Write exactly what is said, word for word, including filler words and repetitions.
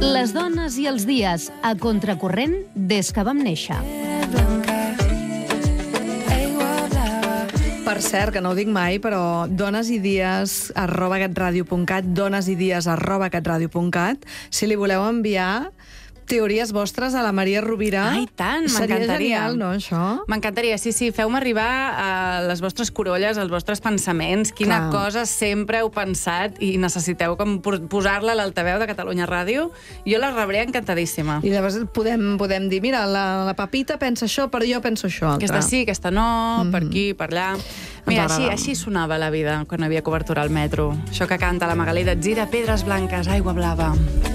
Les dones i els dies, a contracorrent des que vam néixer. Per cert, que no ho dic mai, però dones i dies arroba catradio punt cat, dones i dies arroba catradio punt cat, si li voleu enviar teories vostres a la Maria Rovira. Ai, tant, seria m'encantaria. genial, no, això? M'encantaria, sí, sí. Feu-me arribar a les vostres corolles, els vostres pensaments, quina Clar. cosa sempre heu pensat i necessiteu com posar-la a l'altaveu de Catalunya Ràdio. Jo la rebré encantadíssima. I llavors podem, podem dir, mira, la, la Pepita pensa això, però jo penso això. Aquesta altre. sí, aquesta no, mm -hmm. per aquí, per allà. Mira, així, així sonava la vida quan hi havia cobertura al metro. Això que canta la Magalí de Gira, pedres blanques, aigua blava.